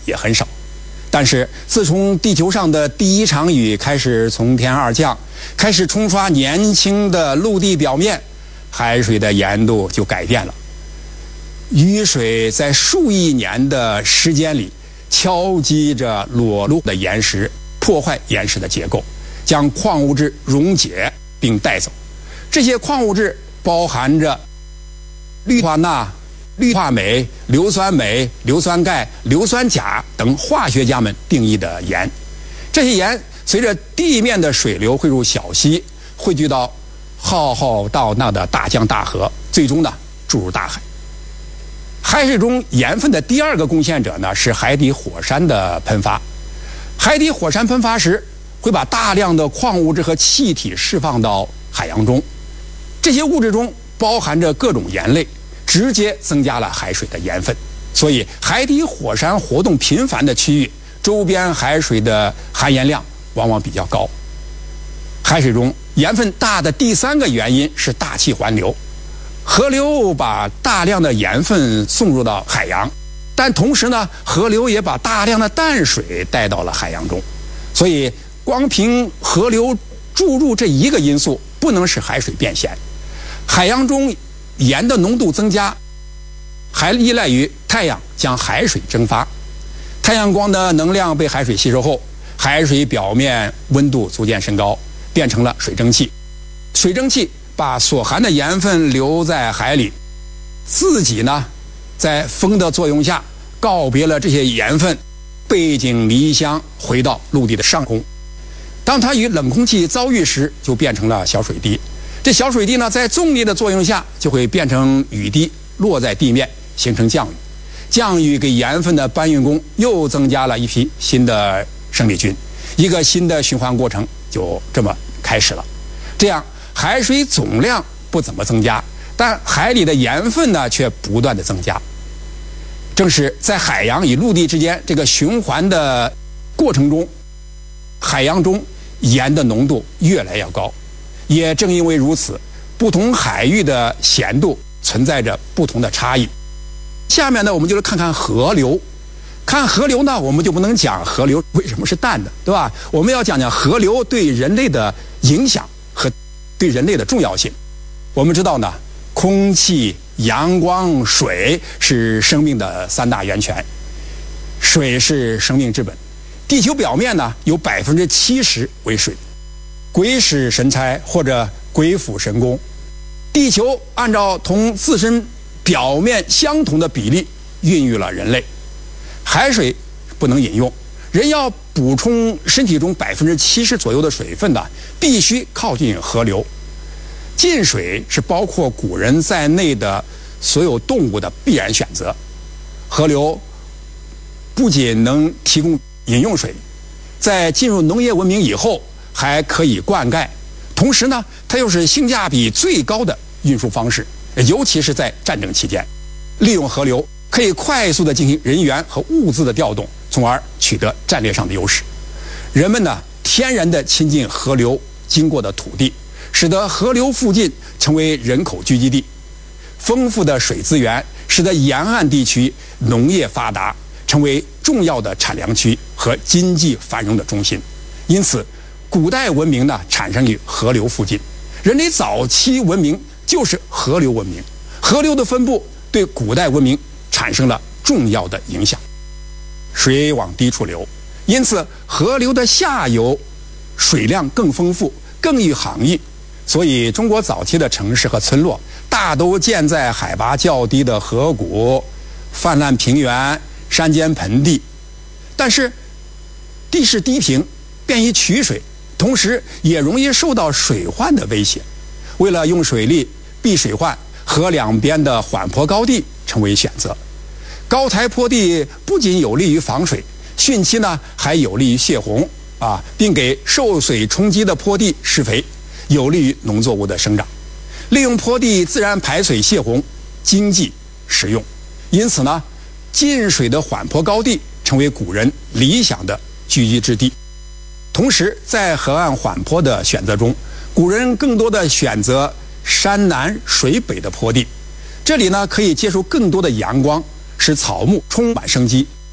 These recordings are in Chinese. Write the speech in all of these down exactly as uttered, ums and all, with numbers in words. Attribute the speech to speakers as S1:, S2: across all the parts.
S1: 也很少。但是自从地球上的第一场雨开始从天而降，开始冲刷年轻的陆地表面，海水的盐度就改变了。雨水在数亿年的时间里敲击着裸露的岩石，破坏岩石的结构，将矿物质溶解并带走。这些矿物质包含着氯化钠、氯化镁、硫酸镁、硫酸钙、硫酸钾等化学家们定义的盐。这些盐随着地面的水流汇入小溪，汇聚到浩浩荡荡的大江大河，最终呢注入大海。海水中盐分的第二个贡献者呢是海底火山的喷发。海底火山喷发时，会把大量的矿物质和气体释放到海洋中，这些物质中包含着各种盐类，直接增加了海水的盐分。所以海底火山活动频繁的区域，周边海水的含盐量往往比较高。海水中盐分大的第三个原因是大气环流。河流把大量的盐分送入到海洋，但同时呢，河流也把大量的淡水带到了海洋中。所以光凭河流注入这一个因素不能使海水变咸。海洋中盐的浓度增加，还依赖于太阳将海水蒸发。太阳光的能量被海水吸收后，海水表面温度逐渐升高，变成了水蒸气。水蒸气把所含的盐分留在海里，自己呢，在风的作用下告别了这些盐分，背井离乡回到陆地的上空。当它与冷空气遭遇时，就变成了小水滴。这小水滴呢，在重力的作用下，就会变成雨滴，落在地面，形成降雨。降雨给盐分的搬运工又增加了一批新的生力军，一个新的循环过程就这么开始了。这样，海水总量不怎么增加，但海里的盐分呢却不断的增加。正是在海洋与陆地之间这个循环的过程中，海洋中盐的浓度越来越高。也正因为如此，不同海域的咸度存在着不同的差异。下面呢，我们就来看看河流。看河流呢，我们就不能讲河流为什么是淡的，对吧？我们要讲讲河流对人类的影响和对人类的重要性。我们知道呢，空气、阳光、水是生命的三大源泉。水是生命之本。地球表面呢，有百分之七十为水。鬼使神差或者鬼斧神工，地球按照同自身表面相同的比例孕育了人类。海水不能饮用，人要补充身体中百分之七十左右的水分呢，必须靠近河流。近水是包括古人在内的所有动物的必然选择。河流不仅能提供饮用水，在进入农业文明以后，还可以灌溉，同时呢，它又是性价比最高的运输方式，尤其是在战争期间，利用河流可以快速的进行人员和物资的调动，从而取得战略上的优势。人们呢，天然的亲近河流经过的土地，使得河流附近成为人口聚集地。丰富的水资源使得沿岸地区农业发达，成为重要的产粮区和经济繁荣的中心。因此，古代文明呢产生于河流附近，人类早期文明就是河流文明。河流的分布对古代文明产生了重要的影响。水往低处流，因此河流的下游水量更丰富，更易航运。所以中国早期的城市和村落大都建在海拔较低的河谷、泛滥平原、山间盆地。但是地势低平，便于取水，同时也容易受到水患的威胁。为了用水利避水患，河两边的缓坡高地成为选择。高台坡地不仅有利于防水，汛期呢还有利于泄洪啊，并给受水冲击的坡地施肥，有利于农作物的生长。利用坡地自然排水泄洪，经济实用。因此呢，近水的缓坡高地成为古人理想的聚居之地。同时，在河岸缓坡的选择中，古人更多的选择山南水北的坡地，这里呢可以接受更多的阳光，使草木充满生机。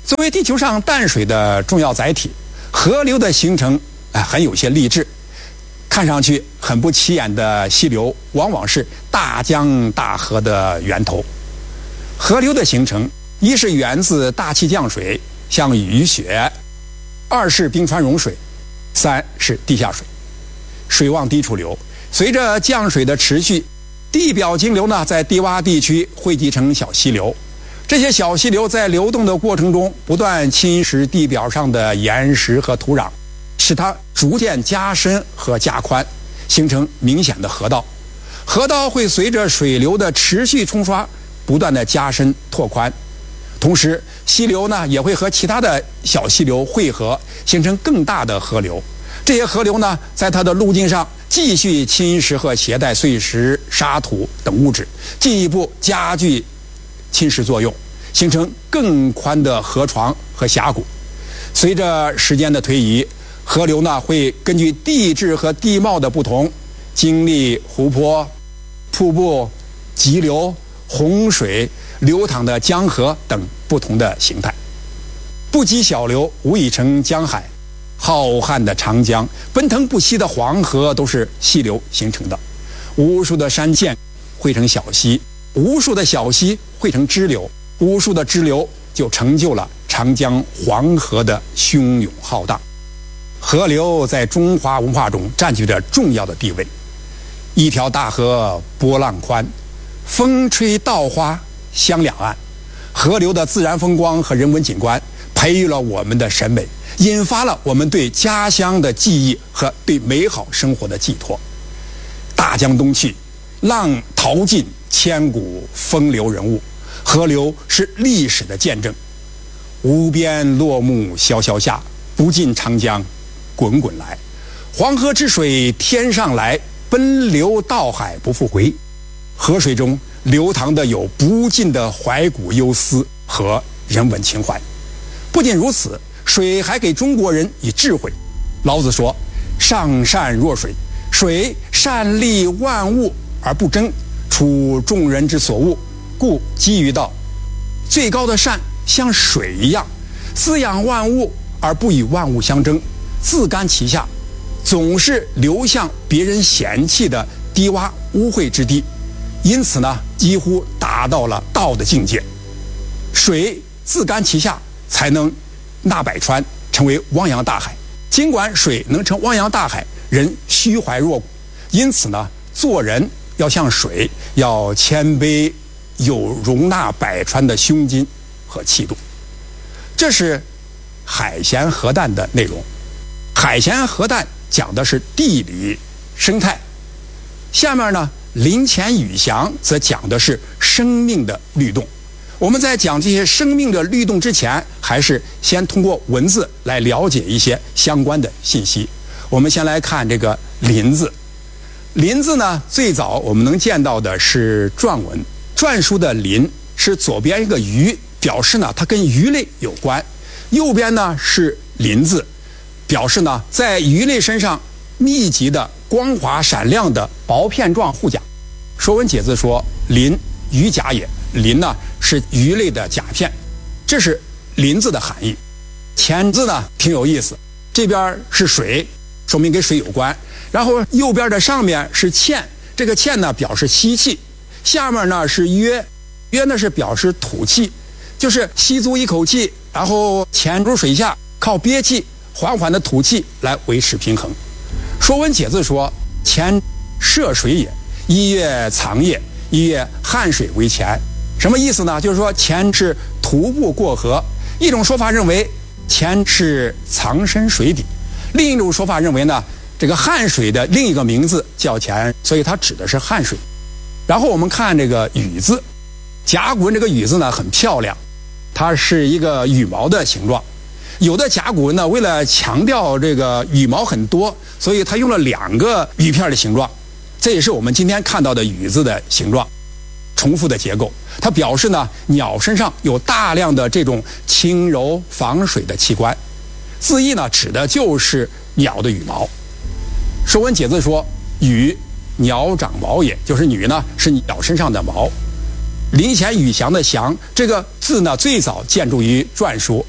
S1: 作为地球上淡水的重要载体，河流的形成哎很有些励志。看上去很不起眼的溪流，往往是大江大河的源头。河流的形成，一是源自大气降水，像雨雪；二是冰川融水；三是地下水。水往低处流，随着降水的持续，地表径流呢，在低洼地区汇集成小溪流。这些小溪流在流动的过程中，不断侵蚀地表上的岩石和土壤，使它逐渐加深和加宽，形成明显的河道。河道会随着水流的持续冲刷，不断的加深拓宽。同时，溪流呢也会和其他的小溪流汇合，形成更大的河流。这些河流呢，在它的路径上继续侵蚀和携带碎石、沙土等物质，进一步加剧侵蚀作用，形成更宽的河床和峡谷。随着时间的推移，河流呢会根据地质和地貌的不同，经历湖泊、瀑布、急流、洪水、流淌的江河等不同的形态。不积小流，无以成江海。浩瀚的长江、奔腾不息的黄河都是溪流形成的。无数的山涧汇成小溪，无数的小溪汇成支流，无数的支流就成就了长江黄河的汹涌浩荡。河流在中华文化中占据着重要的地位。一条大河波浪宽，风吹稻花香两岸。河流的自然风光和人文景观培育了我们的审美，引发了我们对家乡的记忆和对美好生活的寄托。大江东去，浪淘尽千古风流人物，河流是历史的见证。无边落木萧萧下，不尽长江滚滚来。黄河之水天上来，奔流到海不复回。河水中流淌的有不尽的怀古忧思和人文情怀。不仅如此，水还给中国人以智慧。老子说：“上善若水，水善利万物而不争，处众人之所恶，故几于道。”最高的善像水一样，滋养万物而不与万物相争，自甘其下，总是流向别人嫌弃的低洼污秽之地。因此呢，几乎达到了道的境界。水自甘其下，才能纳百川，成为汪洋大海。尽管水能成汪洋大海，人虚怀若谷。因此呢，做人要像水，要谦卑，有容纳百川的胸襟和气度。这是海咸河淡的内容。海咸河淡讲的是地理生态。下面呢，林前雨详则讲的是生命的律动。我们在讲这些生命的律动之前，还是先通过文字来了解一些相关的信息。我们先来看这个林字。林字呢，最早我们能见到的是篆文，篆书的林是左边一个鱼，表示呢它跟鱼类有关；右边呢是鳞字，表示呢在鱼类身上密集的光滑闪亮的薄片状护甲。说文解字说：“鳞，鱼甲也。”鳞呢是鱼类的甲片，这是鳞字的含义。前字呢挺有意思，这边是水，说明跟水有关，然后右边的上面是欠，这个欠呢表示吸气，下面呢是约，约呢是表示吐气，就是吸足一口气，然后潜入水下，靠憋气缓缓的吐气来维持平衡。说文解字说：“潜涉水也，一月藏也，一月汉水为潜。”什么意思呢？就是说潜是徒步过河。一种说法认为潜是藏身水底，另一种说法认为呢，这个汉水的另一个名字叫潜，所以它指的是汉水。然后我们看这个羽字，甲骨文这个羽字呢很漂亮，它是一个羽毛的形状。有的甲骨文呢，为了强调这个羽毛很多，所以它用了两个羽片的形状，这也是我们今天看到的羽字的形状。重复的结构，它表示呢，鸟身上有大量的这种轻柔防水的器官。字义呢，指的就是鸟的羽毛。说文解字说：“羽，鸟长毛也。”就是羽呢是鸟身上的毛。林前雨详的详这个字呢，最早见诸于篆书，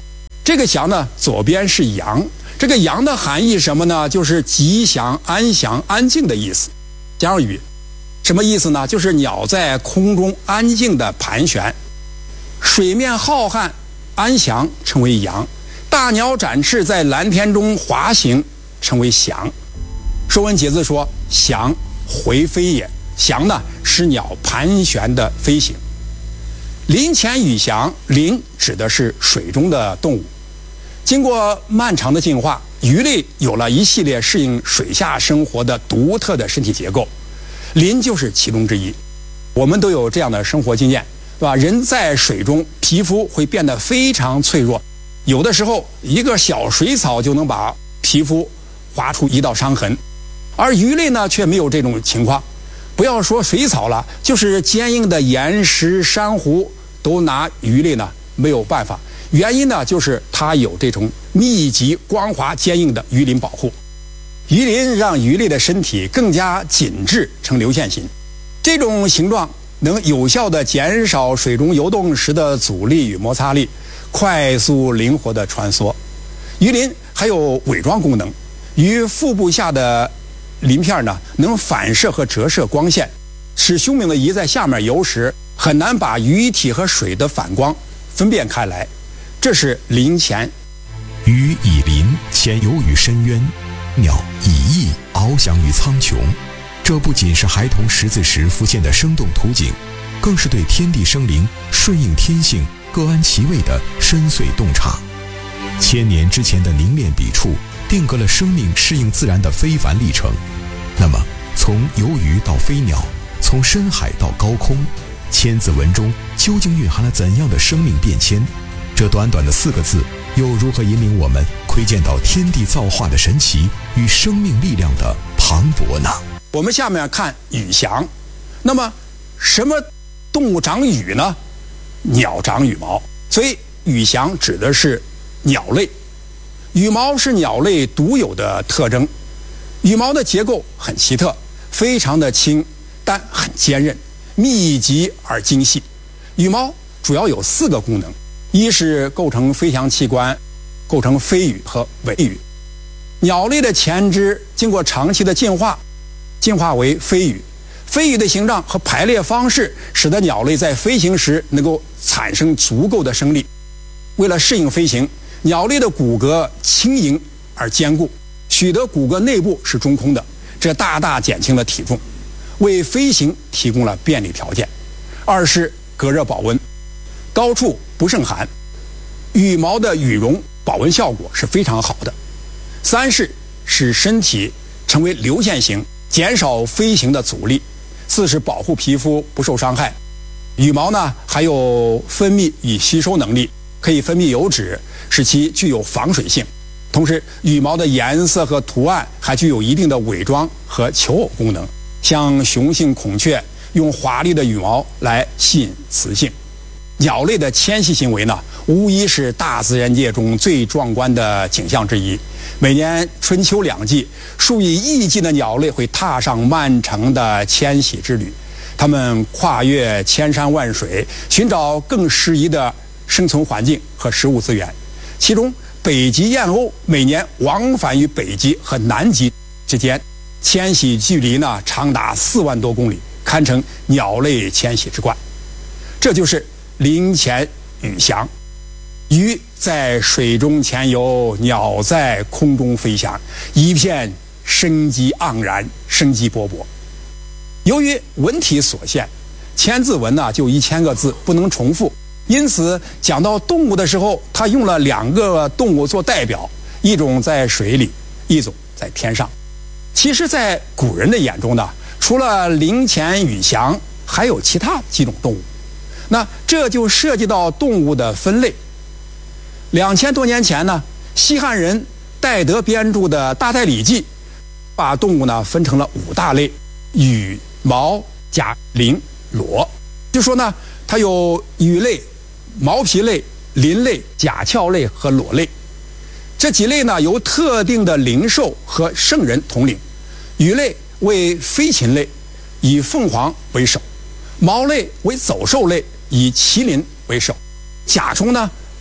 S1: 这个祥呢，左边是阳，这个阳的含义什么呢？就是吉祥、安详、安静的意思。加上雨，什么意思呢？就是鸟在空中安静的盘旋，水面浩瀚安详称为阳，大鸟展翅在蓝天中滑行称为祥。说文解字说：祥，回飞也。祥呢，是鸟盘旋的飞行。林前雨祥，林指的是水中的动物。经过漫长的进化，鱼类有了一系列适应水下生活的独特的身体结构，鳞就是其中之一。我们都有这样的生活经验，对吧？人在水中，皮肤会变得非常脆弱，有的时候一个小水草就能把皮肤划出一道伤痕，而鱼类呢却没有这种情况。不要说水草了，就是坚硬的岩石、珊瑚，都拿鱼类呢没有办法。原因呢，就是它有这种密集、光滑、坚硬的鱼鳞保护。鱼鳞让鱼类的身体更加紧致，呈流线型。这种形状能有效地减少水中游动时的阻力与摩擦力，快速灵活地穿梭。鱼鳞还有伪装功能，鱼腹部下的鳞片呢，能反射和折射光线，使凶猛的鱼在下面游时很难把鱼体和水的反光分辨开来。这是鳞潜。
S2: 鱼以鳞潜游于深渊，鸟以翼翱翔于苍穹。这不仅是孩童识字时浮现的生动图景，更是对天地生灵顺应天性、各安其位的深邃洞察。千年之前的凝练笔触，定格了生命适应自然的非凡历程。那么，从游鱼到飞鸟，从深海到高空，千字文中究竟蕴含了怎样的生命变迁？这短短的四个字，又如何引领我们窥见到天地造化的神奇与生命力量的磅礴呢？
S1: 我们下面看羽翔。那么，什么动物长羽呢？鸟长羽毛，所以羽翔指的是鸟类。羽毛是鸟类独有的特征，羽毛的结构很奇特，非常的轻，但很坚韧，密集而精细。羽毛主要有四个功能。一是构成飞翔器官，构成飞羽和尾羽。鸟类的前肢经过长期的进化，进化为飞羽。飞羽的形状和排列方式，使得鸟类在飞行时能够产生足够的升力。为了适应飞行，鸟类的骨骼轻盈而坚固，许多骨骼内部是中空的，这大大减轻了体重，为飞行提供了便利条件。二是隔热保温，高处不胜寒，羽毛的羽绒保温效果是非常好的。三是使身体成为流线型，减少飞行的阻力。四是保护皮肤不受伤害。羽毛呢还有分泌与吸收能力，可以分泌油脂，使其具有防水性。同时，羽毛的颜色和图案还具有一定的伪装和求偶功能，像雄性孔雀用华丽的羽毛来吸引雌性。鸟类的迁徙行为呢，无疑是大自然界中最壮观的景象之一。每年春秋两季，数以亿计的鸟类会踏上漫长的迁徙之旅，它们跨越千山万水，寻找更适宜的生存环境和食物资源。其中，北极燕鸥每年往返于北极和南极之间，迁徙距离呢长达四万多公里，堪称鸟类迁徙之冠。这就是鳞潜羽翔。鱼在水中潜游，鸟在空中飞翔，一片生机盎然，生机勃勃。由于文体所限，千字文呢就一千个字，不能重复，因此讲到动物的时候，他用了两个动物做代表，一种在水里，一种在天上。其实在古人的眼中呢，除了鳞潜羽翔，还有其他几种动物。那这就涉及到动物的分类。两千多年前呢，西汉人戴德编著的《大戴礼记》，把动物呢分成了五大类：羽、毛、甲、鳞、裸。就说呢，它有羽类、毛皮类、鳞类、甲壳类和裸类。这几类呢，由特定的灵兽和圣人统领。羽类为飞禽类，以凤凰为首；毛类为走兽类，以麒麟为首；甲虫呢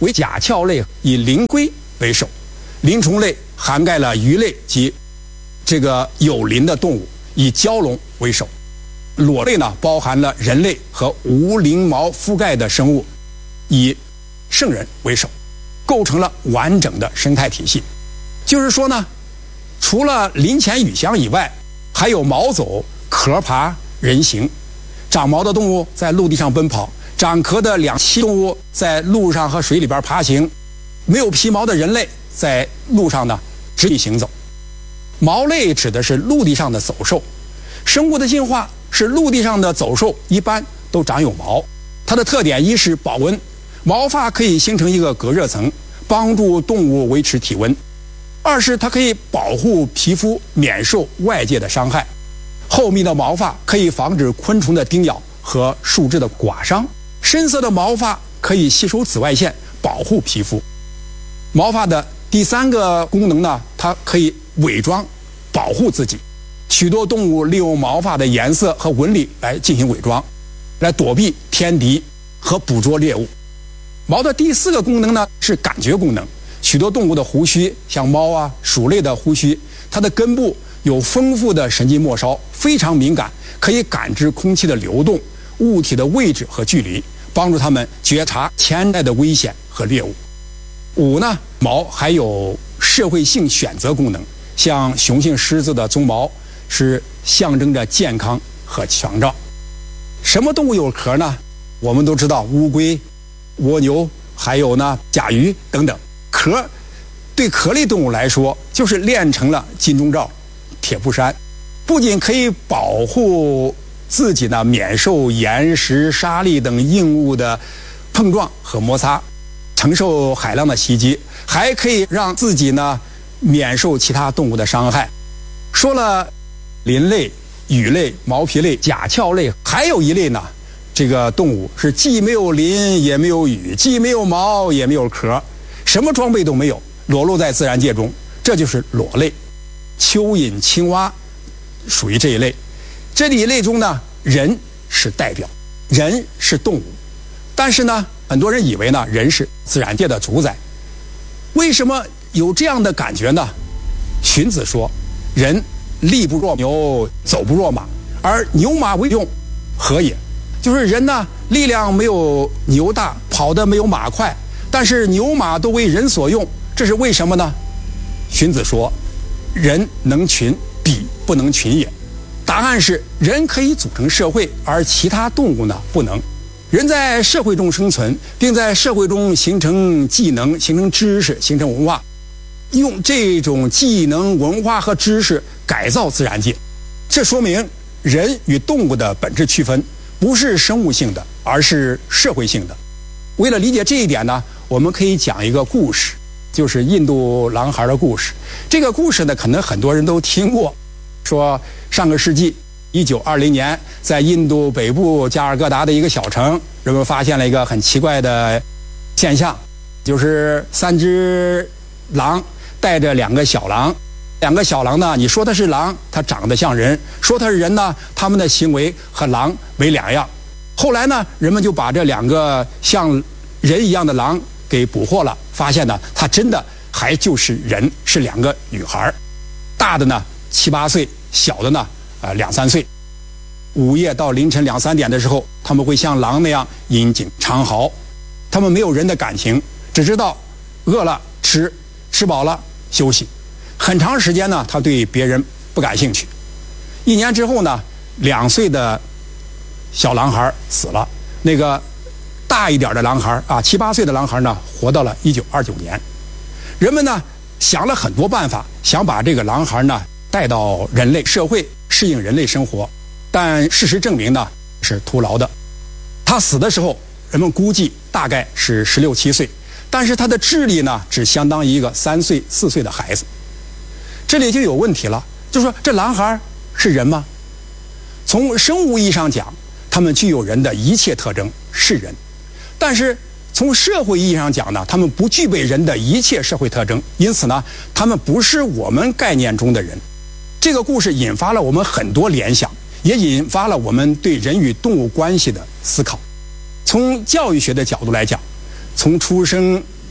S1: 为甲壳类，以灵龟为首；鳞虫类涵盖了鱼类及这个有鳞的动物，以蛟龙为首；裸类呢包含了人类和无鳞毛覆盖的生物，以圣人为首，构成了完整的生态体系。就是说呢，除了鳞潜羽翔以外，还有毛走、壳爬、人行。长毛的动物在陆地上奔跑，长壳的两栖动物在陆上和水里边爬行，没有皮毛的人类在陆上呢直立行走。毛类指的是陆地上的走兽，生物的进化是陆地上的走兽一般都长有毛，它的特点一是保温，毛发可以形成一个隔热层，帮助动物维持体温；二是它可以保护皮肤免受外界的伤害，厚密的毛发可以防止昆虫的叮咬和树枝的刮伤，深色的毛发可以吸收紫外线，保护皮肤。毛发的第三个功能呢，它可以伪装保护自己。许多动物利用毛发的颜色和纹理来进行伪装，来躲避天敌和捕捉猎物。毛的第四个功能呢是感觉功能。许多动物的胡须，像猫啊、鼠类的胡须，它的根部有丰富的神经末梢，非常敏感，可以感知空气的流动、物体的位置和距离，帮助它们觉察潜在的危险和猎物。五呢，毛还有社会性选择功能，像雄性狮子的鬃毛是象征着健康和强壮。什么动物有壳呢？我们都知道乌龟、蜗牛，还有呢甲鱼等等。壳对壳类动物来说就是炼成了金钟罩、铁布衫，不仅可以保护自己呢免受岩石、沙粒等硬物的碰撞和摩擦，承受海浪的袭击，还可以让自己呢免受其他动物的伤害。说了鳞类、羽类、毛皮类、甲壳类，还有一类呢，这个动物是既没有鳞也没有羽，既没有毛也没有壳，什么装备都没有，裸露在自然界中，这就是裸类。蚯蚓、青蛙属于这一类。这一类中呢，人是代表，人是动物，但是呢，很多人以为呢，人是自然界的主宰。为什么有这样的感觉呢？荀子说：“人力不若牛，走不若马，而牛马为用，何也？”就是人呢，力量没有牛大，跑得没有马快，但是牛马都为人所用，这是为什么呢？荀子说：“人能群，彼不能群也。”答案是人可以组成社会，而其他动物呢不能。人在社会中生存，并在社会中形成技能、形成知识、形成文化，用这种技能、文化和知识改造自然界。这说明人与动物的本质区分不是生物性的，而是社会性的。为了理解这一点呢，我们可以讲一个故事，就是印度狼孩的故事。这个故事呢，可能很多人都听过，说上个世纪一九二零年，在印度北部加尔各答的一个小城，人们发现了一个很奇怪的现象，就是三只狼带着两个小狼，两个小狼呢，你说它是狼，它长得像人；说它是人呢，它们的行为和狼没两样。后来呢，人们就把这两个像人一样的狼给捕获了，发现呢，它真的还就是人，是两个女孩，大的呢七八岁，小的呢呃两三岁。午夜到凌晨两三点的时候，他们会像狼那样引颈长嚎，他们没有人的感情，只知道饿了吃，吃饱了休息。很长时间呢，他对别人不感兴趣。一年之后呢，两岁的小狼孩死了，那个大一点的狼孩啊，七八岁的狼孩呢，活到了一九二九年。人们呢想了很多办法，想把这个狼孩呢带到人类社会，适应人类生活，但事实证明呢是徒劳的。他死的时候，人们估计大概是十六七岁，但是他的智力呢只相当于一个三岁四岁的孩子。这里就有问题了，就是说这狼孩是人吗？从生物意义上讲，他们具有人的一切特征，是人。但是从社会意义上讲呢，他们不具备人的一切社会特征，因此呢，他们不是我们概念中的人。这个故事引发了我们很多联想，也引发了我们对人与动物关系的思考。从教育学的角度来讲，从出生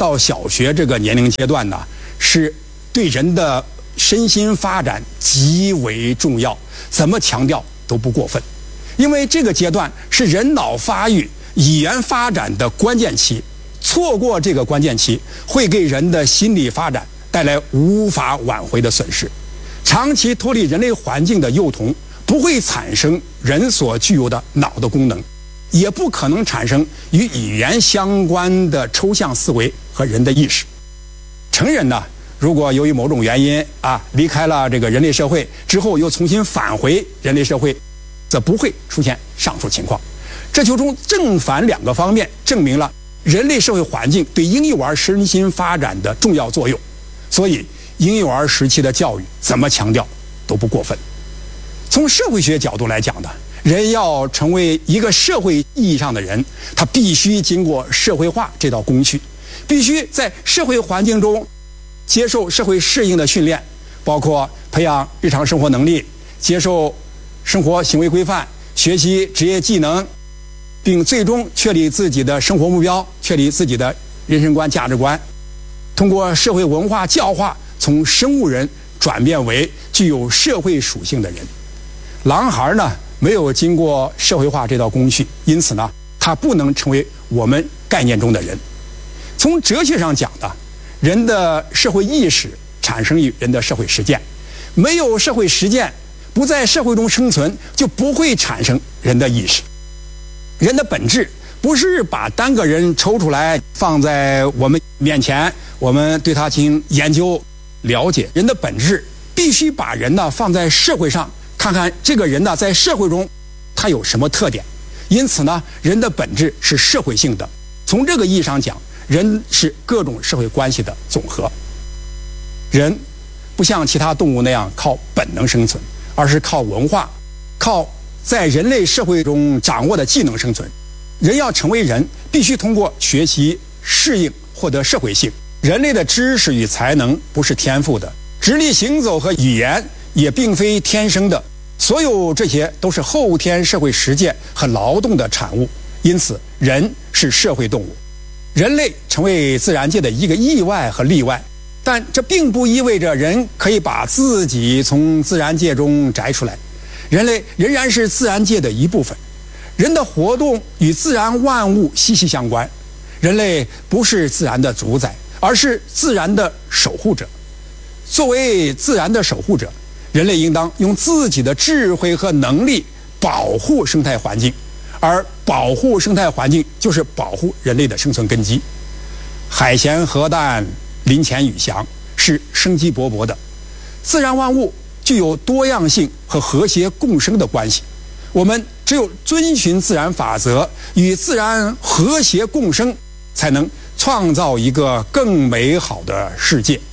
S1: 到小学这个年龄阶段呢，是对人的身心发展极为重要，怎么强调都不过分。因为这个阶段是人脑发育、语言发展的关键期，错过这个关键期，会给人的心理发展带来无法挽回的损失。长期脱离人类环境的幼童，不会产生人所具有的脑的功能，也不可能产生与语言相关的抽象思维和人的意识。成人呢，如果由于某种原因啊离开了这个人类社会之后，又重新返回人类社会，则不会出现上述情况。这就从正反两个方面证明了人类社会环境对婴幼儿身心发展的重要作用。所以婴幼儿时期的教育怎么强调都不过分。从社会学角度来讲呢，人要成为一个社会意义上的人，他必须经过社会化这道工序，必须在社会环境中接受社会适应的训练，包括培养日常生活能力，接受生活行为规范，学习职业技能，并最终确立自己的生活目标，确立自己的人生观价值观。通过社会文化教化，从生物人转变为具有社会属性的人。狼孩呢，没有经过社会化这道工序，因此呢，他不能成为我们概念中的人。从哲学上讲呢，人的社会意识产生于人的社会实践，没有社会实践，不在社会中生存，就不会产生人的意识。人的本质不是把单个人抽出来放在我们面前，我们对他进行研究了解。人的本质必须把人呢放在社会上，看看这个人呢在社会中他有什么特点。因此呢，人的本质是社会性的。从这个意义上讲，人是各种社会关系的总和。人不像其他动物那样靠本能生存，而是靠文化，靠在人类社会中掌握的技能生存。人要成为人，必须通过学习、适应获得社会性。人类的知识与才能不是天赋的，直立行走和语言也并非天生的，所有这些都是后天社会实践和劳动的产物。因此，人是社会动物。人类成为自然界的一个意外和例外，但这并不意味着人可以把自己从自然界中摘出来。人类仍然是自然界的一部分，人的活动与自然万物息息相关。人类不是自然的主宰，而是自然的守护者。作为自然的守护者，人类应当用自己的智慧和能力保护生态环境，而保护生态环境就是保护人类的生存根基。海咸河淡，林潜羽翔，是生机勃勃的。自然万物具有多样性和和谐共生的关系，我们只有遵循自然法则，与自然和谐共生，才能创造一个更美好的世界。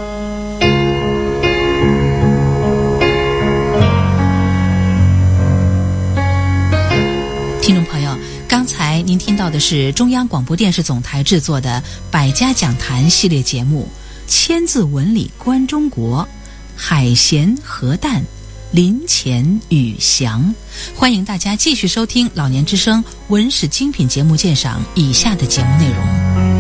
S3: 听众朋友，刚才您听到的是中央广播电视总台制作的百家讲坛系列节目《千字文里观中国》，海咸河淡，林潜羽翔。欢迎大家继续收听老年之声文史精品节目鉴赏以下的节目内容。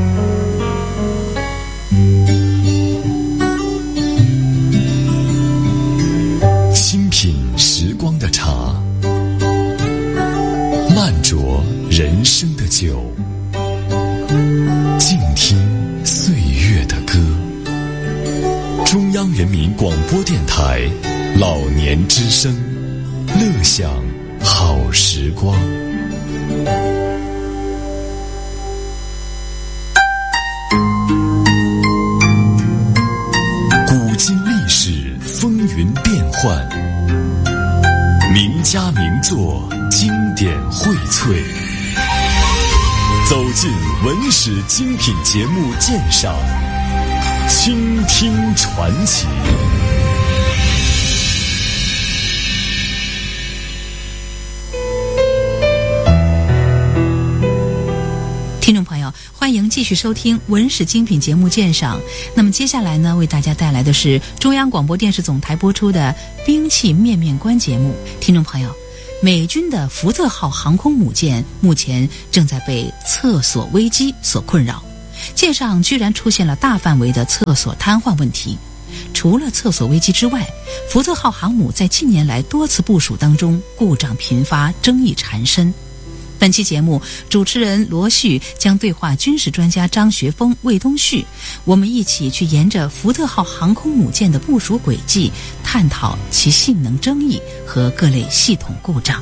S2: 清品时光的茶，慢酌人生的酒，静听岁月的歌。中央人民广播电台老年之声，乐享好时光。古今历史风云变幻，名家名作经典荟萃，走进文史精品节目鉴赏，倾听传奇。
S3: 听众朋友，欢迎继续收听文史精品节目鉴赏。那么接下来呢，为大家带来的是中央广播电视总台播出的兵器面面观节目。听众朋友，美军的福特号航空母舰目前正在被厕所危机所困扰。 舰上居然出现了大范围的厕所瘫痪问题。除了厕所危机之外，福特号航母在近年来多次部署当中故障频发，争议缠身。本期节目，主持人罗旭将对话军事专家张学峰、魏东旭，我们一起去沿着福特号航空母舰的部署轨迹，探讨其性能争议和各类系统故障。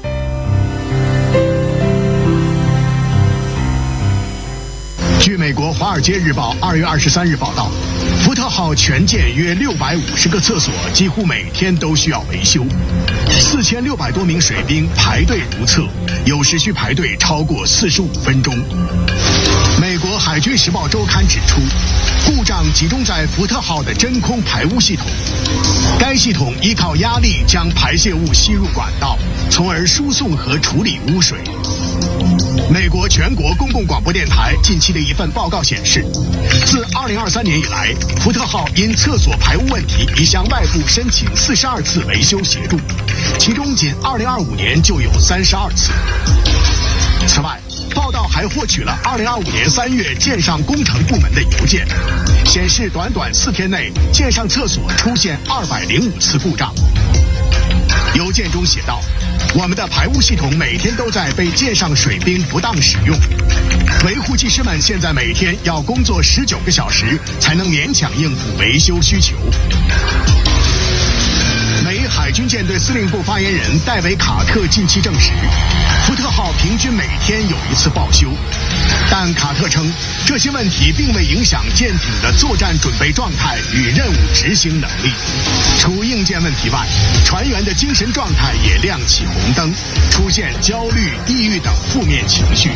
S4: 据美国《华尔街日报》二月二十三日报道，福特号全舰约六百五十个厕所几乎每天都需要维修，四千六百多名水兵排队如厕，有时需排队超过四十五分钟。美国《海军时报周刊》指出，故障集中在福特号的真空排污系统，该系统依靠压力将排泄物吸入管道，从而输送和处理污水。美国全国公共广播电台近期的一份报告显示，自二零二三年以来，福特号因厕所排污问题已向外部申请四十二次维修协助，其中仅二零二五年就有三十二次。此外，报道还获取了二零二五年三月舰上工程部门的邮件，显示短短四天内，舰上厕所出现二百零五次故障。邮件中写道，我们的排污系统每天都在被舰上水兵不当使用，维护技师们现在每天要工作十九个小时，才能勉强应付维修需求。美海军舰队司令部发言人戴维·卡特近期证实，福特号平均每天有一次报修，但卡特称，这些问题并未影响舰艇的作战准备状态与任务执行能力。除硬件问题外，船员的精神状态也亮起红灯，出现焦虑、抑郁等负面情绪。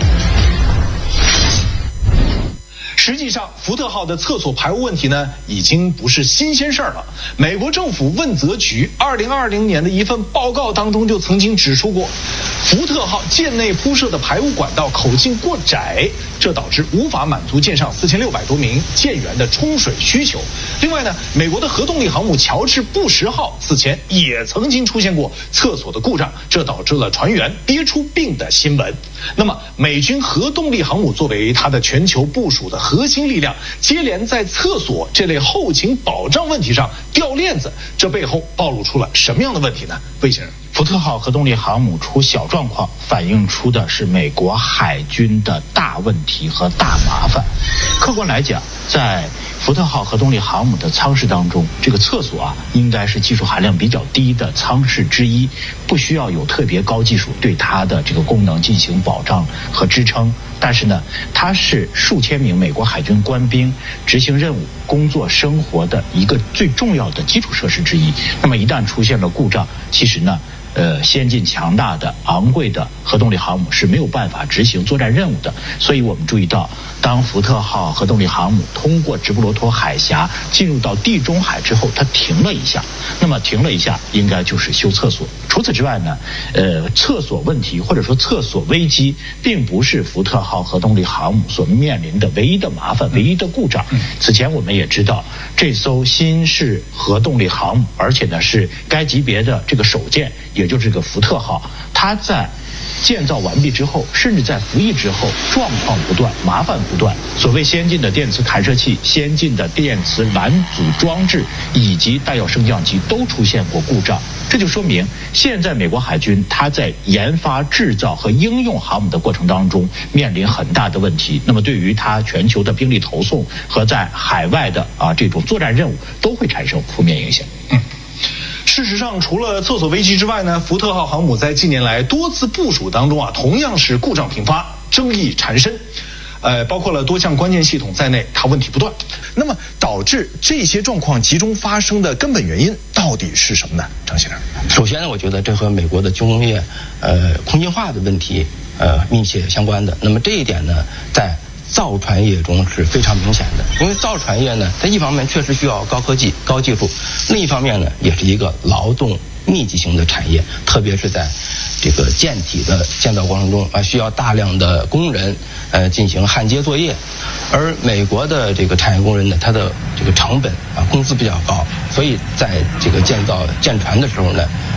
S5: 实际上，福特号的厕所排污问题呢，已经不是新鲜事儿了。美国政府问责局二零二零年的一份报告当中就曾经指出过，福特号舰内铺设的排污管道口径过窄，这导致无法满足舰上四千六百多名舰员的冲水需求。另外呢，美国的核动力航母乔治·布什号此前也曾经出现过厕所的故障，这导致了船员憋出病的新闻。那么，美军核动力航母作为它的全球部署的核心力量，接连在厕所这类后勤保障问题上掉链子，这背后暴露出了什么样的问题呢？魏先生，
S6: 福特号核动力航母出小状况，反映出的是美国海军的大问题和大麻烦。客观来讲，在福特号核动力航母的舱室当中，这个厕所啊，应该是技术含量比较低的舱室之一，不需要有特别高技术对它的这个功能进行保障和支撑。但是呢，它是数千名美国海军官兵执行任务、工作、生活的一个最重要的基础设施之一。那么一旦出现了故障，其实呢，呃，先进强大的昂贵的核动力航母是没有办法执行作战任务的。所以我们注意到，当福特号核动力航母通过直布罗陀海峡进入到地中海之后，它停了一下。那么停了一下，应该就是修厕所。除此之外呢，呃，厕所问题或者说厕所危机，并不是福特号核动力航母所面临的唯一的麻烦、唯一的故障。此前我们也知道，这艘新式核动力航母，而且呢是该级别的这个首舰，也就是这个福特号，它在建造完毕之后，甚至在服役之后，状况不断，麻烦不断。所谓先进的电磁弹射器、先进的电磁拦阻装置以及弹药升降机都出现过故障。这就说明，现在美国海军它在研发、制造和应用航母的过程当中面临很大的问题。那么，对于它全球的兵力投送和在海外的啊这种作战任务，都会产生负面影响。
S5: 嗯。事实上，除了厕所危机之外呢，福特号航母在近年来多次部署当中啊，同样是故障频发，争议缠身。呃，包括了多项关键系统在内，它问题不断。那么，导致这些状况集中发生的根本原因到底是什么呢？张先生，
S7: 首先呢，我觉得这和美国的军工业呃空心化的问题呃密切相关的。那么这一点呢，在造船业中是非常明显的，因为造船业呢，它一方面确实需要高科技、高技术，另一方面呢，也是一个劳动密集型的产业，特别是在这个舰体的建造过程中啊，需要大量的工人呃进行焊接作业，而美国的这个产业工人呢，他的这个成本啊工资比较高，所以在这个建造舰船的时候呢，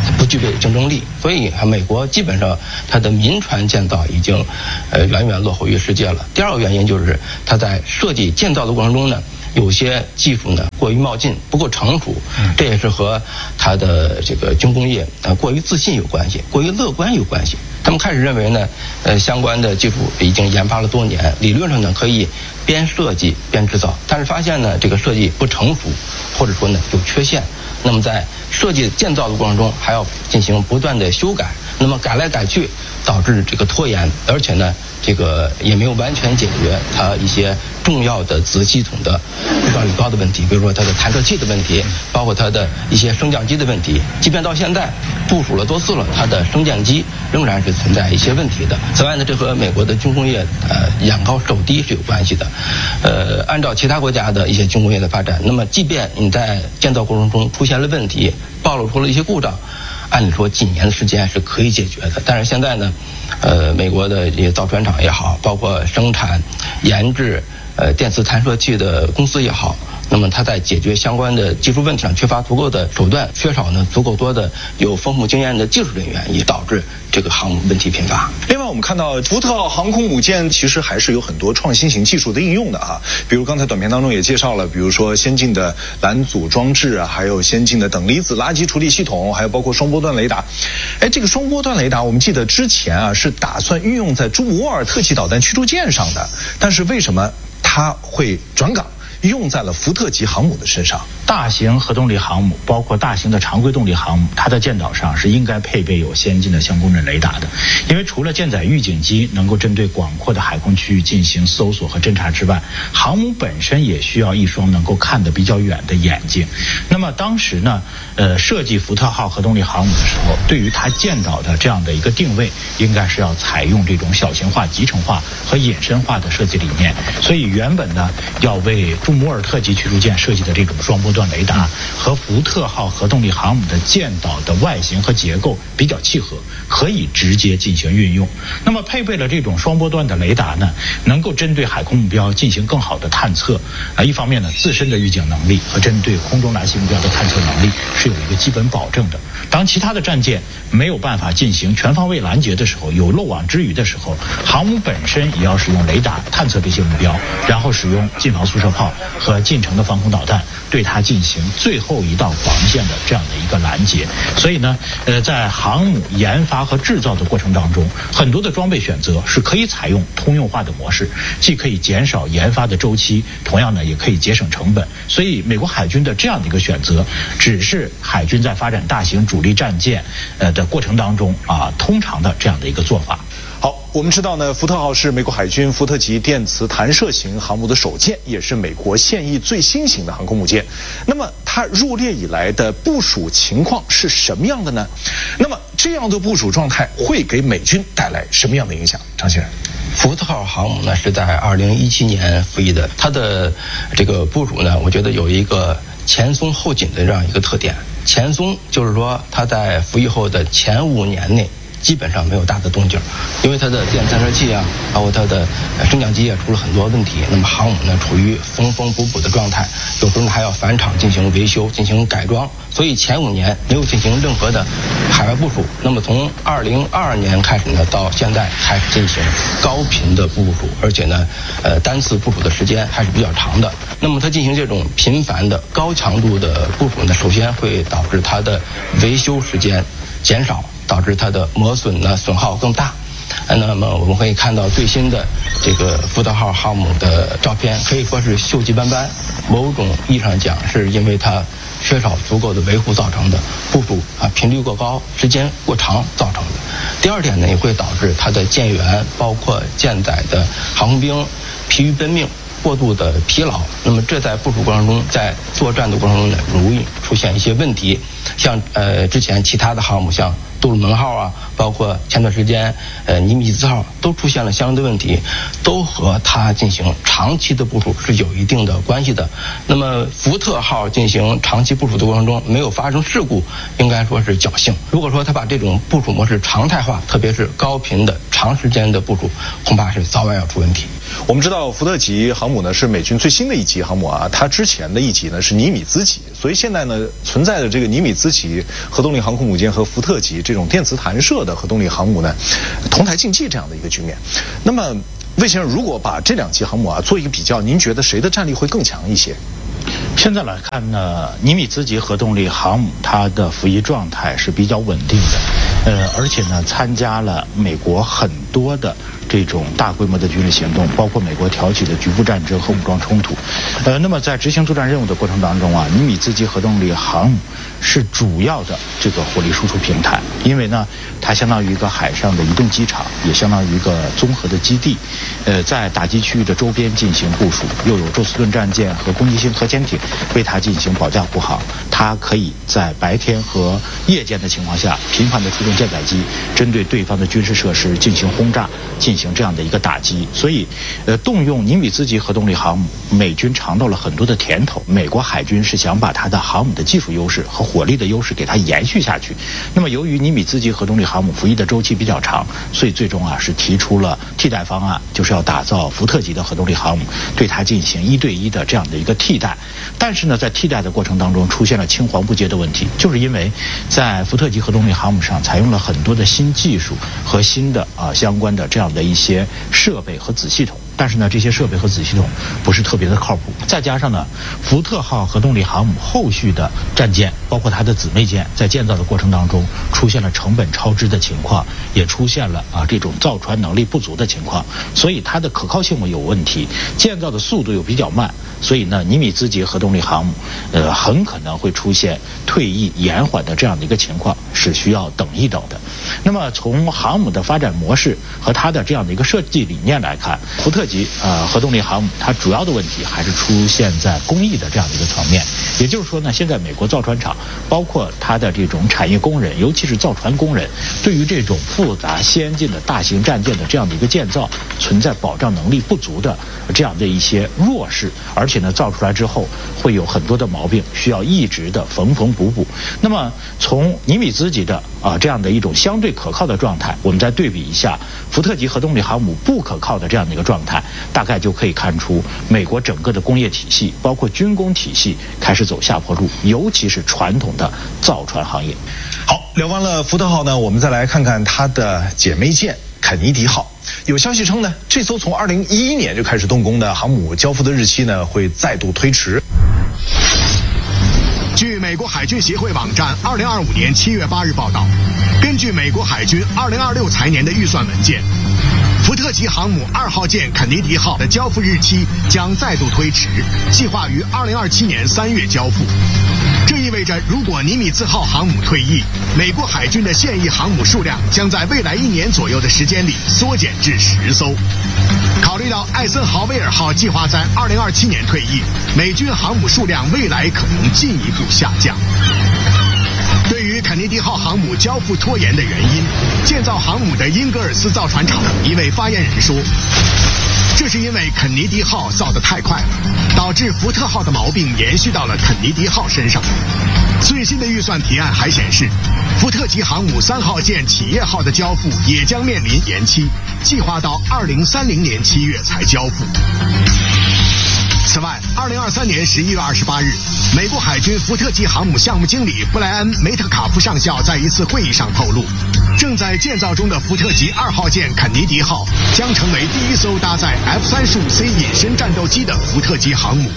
S7: 不具备竞争力。所以美国基本上它的民船建造已经呃远远落后于世界了。第二个原因就是它在设计建造的过程中呢，有些技术呢过于冒进，不够成熟，这也是和它的这个军工业呃过于自信有关系，过于乐观有关系。他们开始认为呢，呃相关的技术已经研发了多年，理论上呢可以边设计边制造，但是发现呢这个设计不成熟，或者说呢有缺陷。那么在设计建造的过程中还要进行不断的修改，那么改来改去导致这个拖延，而且呢这个也没有完全解决它一些重要的子系统的故障率高的问题，比如说它的弹射器的问题，包括它的一些升降机的问题。即便到现在部署了多次了，它的升降机仍然是存在一些问题的。此外呢，这和美国的军工业呃眼高手低是有关系的。呃，按照其他国家的一些军工业的发展，那么即便你在建造过程中出现了问题，暴露出了一些故障，按理说几年的时间是可以解决的。但是现在呢，呃，美国的这些造船厂也好，包括生产、研制呃电磁弹射器的公司也好，那么它在解决相关的技术问题上缺乏足够的手段，缺少呢足够多的有丰富经验的技术人员，也导致这个航母问题频发。
S5: 另外，我们看到福特号航空母舰其实还是有很多创新型技术的应用的啊，比如刚才短片当中也介绍了，比如说先进的拦阻装置啊，还有先进的等离子垃圾处理系统，还有包括双波段雷达。哎，这个双波段雷达我们记得之前啊是打算运用在朱姆沃尔特级导弹驱逐舰上的，但是为什么它会转岗用在了福特级航母的身上？
S6: 大型核动力航母，包括大型的常规动力航母，它的舰岛上是应该配备有先进的相公认雷达的。因为除了舰载预警机能够针对广阔的海空区域进行搜索和侦察之外，航母本身也需要一双能够看得比较远的眼睛。那么当时呢，呃，设计福特号核动力航母的时候，对于它舰岛的这样的一个定位，应该是要采用这种小型化、集成化和隐身化的设计理念。所以原本呢，要为朱姆沃尔特级驱逐舰设计的这种双波段雷达和福特号核动力航母的舰岛的外形和结构比较契合，可以直接进行运用。那么配备了这种双波段的雷达呢，能够针对海空目标进行更好的探测。啊，一方面呢，自身的预警能力和针对空中拦截目标的探测能力是有一个基本保证的。当其他的战舰没有办法进行全方位拦截的时候，有漏网之鱼的时候，航母本身也要使用雷达探测这些目标，然后使用近防速射炮和近程的防空导弹对它进行最后一道防线的这样的一个拦截。所以呢，呃，在航母研发和制造的过程当中，很多的装备选择是可以采用通用化的模式，既可以减少研发的周期，同样呢也可以节省成本。所以美国海军的这样的一个选择，只是海军在发展大型主力战舰呃的过程当中啊通常的这样的一个做法。
S5: 好，我们知道呢，福特号是美国海军福特级电磁弹射型航母的首舰，也是美国现役最新型的航空母舰。那么它入列以来的部署情况是什么样的呢？那么这样的部署状态会给美军带来什么样的影响？张先生。
S7: 福特号航母呢是在二零一七年服役的，它的这个部署呢，我觉得有一个前松后紧的这样一个特点。前松就是说它在服役后的前五年内基本上没有大的动静，因为它的电弹射器啊，包括它的升降机啊出了很多问题。那么航母呢处于缝缝补补的状态，有时候呢还要返厂进行维修、进行改装，所以前五年没有进行任何的海外部署。那么从二零二二年开始呢，到现在开始进行高频的部署，而且呢，呃，单次部署的时间还是比较长的。那么它进行这种频繁的高强度的部署呢，首先会导致它的维修时间减少，导致它的磨损呢损耗更大。那么我们可以看到最新的这个福特号航母的照片，可以说是锈迹斑斑，某种意义上讲是因为它缺少足够的维护造成的，部署啊频率过高、时间过长造成的。第二点呢，也会导致它的舰员包括舰载的航空兵疲于奔命，过度的疲劳。那么这在部署过程中，在作战的过程中呢，容易出现一些问题。像呃之前其他的航母，像杜鲁门号啊，包括前段时间呃尼米兹号都出现了相应的问题，都和它进行长期的部署是有一定的关系的。那么福特号进行长期部署的过程中没有发生事故，应该说是侥幸。如果说它把这种部署模式常态化，特别是高频的长时间的部署，恐怕是早晚要出问题。
S5: 我们知道福特级航母呢是美军最新的一级航母啊，它之前的一级呢是尼米兹级，所以现在呢存在的这个尼米兹级核动力航空母舰和福特级这种电磁弹射的核动力航母呢同台竞技这样的一个局面。那么魏先生，如果把这两级航母啊做一个比较，您觉得谁的战力会更强一些？
S6: 现在来看呢，尼米兹级核动力航母它的服役状态是比较稳定的，呃，而且呢参加了美国很多的这种大规模的军事行动，包括美国挑起的局部战争和武装冲突。呃，那么在执行作战任务的过程当中啊，尼米兹级核动力航母是主要的这个火力输出平台，因为呢它相当于一个海上的移动机场，也相当于一个综合的基地，呃，在打击区域的周边进行部署，又有宙斯盾战舰和攻击性核潜艇为它进行保驾护航，它可以在白天和夜间的情况下频繁地出动舰载机，针对对方的军事设施进行轰炸，进行这样的一个打击。所以，呃，动用尼米兹级核动力航母，美军尝到了很多的甜头。美国海军是想把它的航母的技术优势和火力的优势给它延续下去。那么，由于尼米兹级核动力航母服役的周期比较长，所以最终啊是提出了替代方案，就是要打造福特级的核动力航母，对它进行一对一的这样的一个替代。但是呢，在替代的过程当中出现了青黄不接的问题，就是因为在福特级核动力航母上采用了很多的新技术和新的啊相关的这样的一些设备和子系统。但是呢，这些设备和子系统不是特别的靠谱，再加上呢，福特号核动力航母后续的战舰，包括它的姊妹舰，在建造的过程当中出现了成本超支的情况，也出现了啊这种造船能力不足的情况，所以它的可靠性有问题，建造的速度又比较慢，所以呢，尼米兹级核动力航母，呃，很可能会出现退役延缓的这样的一个情况，是需要等一等的。那么从航母的发展模式和它的这样的一个设计理念来看，福特级呃核动力航母它主要的问题还是出现在工艺的这样的一个层面。也就是说呢，现在美国造船厂包括它的这种产业工人，尤其是造船工人，对于这种复杂先进的大型战舰的这样的一个建造，存在保障能力不足的这样的一些弱势，而且呢，造出来之后会有很多的毛病，需要一直的缝缝补补。那么从尼米兹级的啊这样的一种相对可靠的状态，我们再对比一下福特级核动力航母不可靠的这样的一个状态，大概就可以看出美国整个的工业体系，包括军工体系开始走下坡路，尤其是传统的造船行业。
S5: 好，聊完了福特号呢，我们再来看看它的姐妹舰肯尼迪号。有消息称呢，这艘从二零一一年就开始动工的航母交付的日期呢会再度推迟。
S4: 据美国海军协会网站二零二五年七月八日报道，根据美国海军二零二六财年的预算文件，福特级航母二号舰肯尼迪号的交付日期将再度推迟，计划于二零二七年三月交付。这意味着，如果尼米兹号航母退役，美国海军的现役航母数量将在未来一年左右的时间里缩减至十艘。考虑到艾森豪威尔号计划在二零二七年退役，美军航母数量未来可能进一步下降。对于肯尼迪号航母交付拖延的原因，建造航母的英格尔斯造船厂一位发言人说，这是因为肯尼迪号造得太快了，导致福特号的毛病延续到了肯尼迪号身上。最新的预算提案还显示，福特级航母三号舰企业号的交付也将面临延期，计划到二零三零年七月才交付。此外，二零二三年十一月二十八日，美国海军福特级航母项目经理布莱恩·梅特卡夫上校在一次会议上透露，正在建造中的福特级二号舰肯尼迪号将成为第一艘搭载 F 三十五 C 隐身战斗机的福特级航母。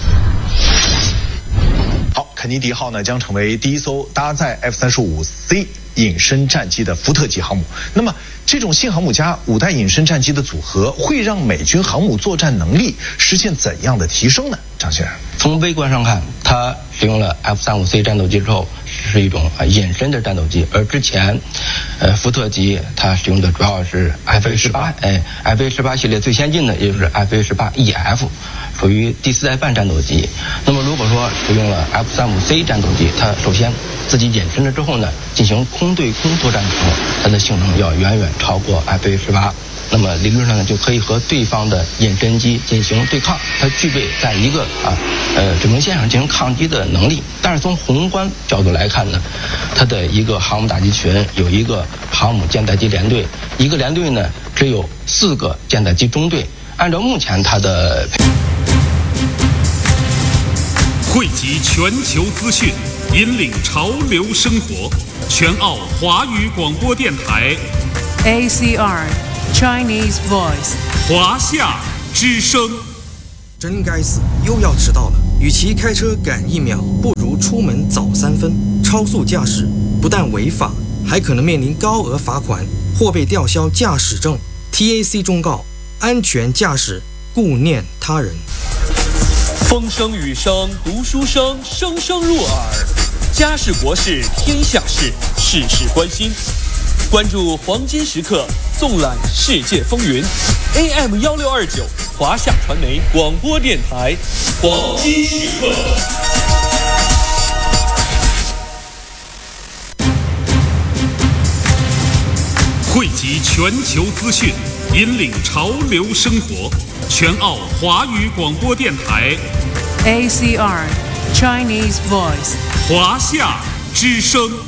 S5: 好，肯尼迪号呢将成为第一艘搭载 F 三十五 C 隐身战机的福特级航母。那么这种新航母加五代隐身战机的组合，会让美军航母作战能力实现怎样的提升呢？张先生，
S7: 从微观上看，它使用了 F 三十五 C 战斗机之后，是一种隐身的战斗机，而之前，呃，福特级它使用的主要是 F A 十八，哎 ，F A 十八系列最先进的也就是 F A 十八 E F， 属于第四代半战斗机。那么如果说使用了 F 三十五 C 战斗机，它首先自己隐身了之后呢，进行空对空作战的时候，它的性能要远远超过 F A 十八。那么理论上呢，就可以和对方的隐身机进行对抗，它具备在一个啊呃指挥线上进行抗击的能力。但是从宏观角度来看呢，它的一个航母打击群有一个航母舰载机联队，一个联队呢只有四个舰载机中队， 按照目前它的
S8: 汇集全球资讯，引领潮流生活。全澳华语广播电台
S9: A C R Chinese Voice
S8: 华夏之声。
S10: 真该死，又要迟到了。与其开车赶一秒，不如出门早三分。超速驾驶不但违法，还可能面临高额罚款或被吊销驾驶证。T A C 忠告：安全驾驶，顾念他人。
S11: 风声雨声读书声，声声入耳。家事国事天下事，事事关心。关注黄金时刻，纵览世界风云。A M 一六二九华夏传媒广播电台，黄金时刻。
S8: 汇集全球资讯，引领潮流生活。全澳华语广播电台
S9: A C R Chinese Voice
S8: 华夏之声。